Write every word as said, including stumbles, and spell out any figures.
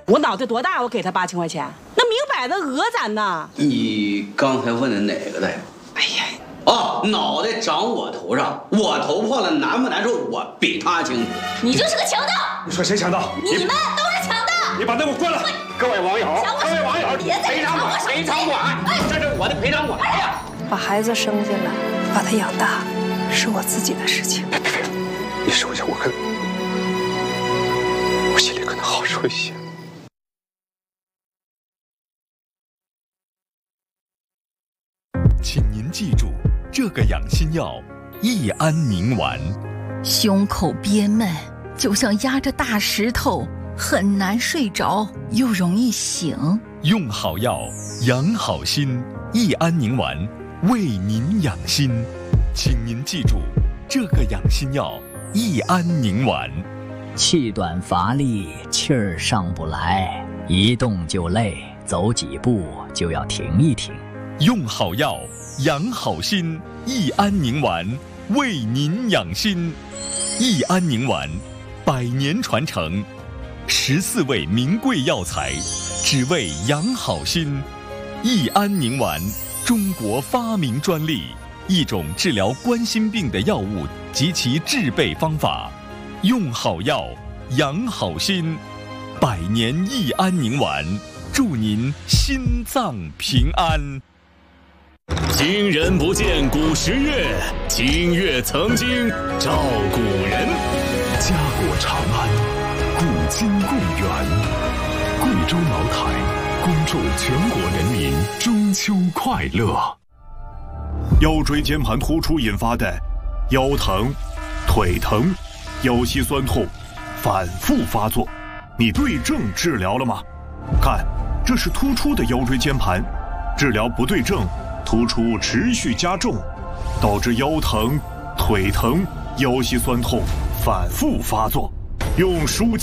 我脑袋多大，我给他八千块钱，那明摆着讹咱呢。 你刚才问的哪个大夫？ 哎呀， 哦，脑袋长我头上，我头破了难不难受，我比他清楚。 你就是个强盗！ 你说谁强盗？ 你们都是强盗！ 你把那给我关了！ 各位网友，各位网友， 别再赔偿款，赔偿款，这是我的赔偿款呀！ 把孩子生下来，把他养大，是我自己的事情。 别别别，你收下，我可我心里可能好受一些。 请您记住，这个养心药益安宁丸。 胸口憋闷，就像压着大石头，很难睡着，又容易醒。 用好药，养好心。益安宁丸，为您养心。请您记住，这个养心药益安宁丸。 气短乏力，气儿上不来，一动就累，走几步就要停一停。 用好药，养好心。益安宁丸，为您养心。益安宁丸，百年传承，十四味名贵药材，只为养好心。益安宁丸，中国发明专利，一种治疗冠心病的药物及其制备方法。用好药，养好心。百年益安宁丸，祝您心脏平安。 今人不见古时月，今月曾经照古人。 家国长安，古今共源。贵州茅台恭祝全国人民中秋快乐。腰椎间盘突出引发的腰疼、腿疼、腰膝酸痛反复发作，你对症治疗了吗？看，这是突出的腰椎间盘，治疗不对症，突出持续加重，导致腰疼、腿疼、腰膝酸痛反复发作。用舒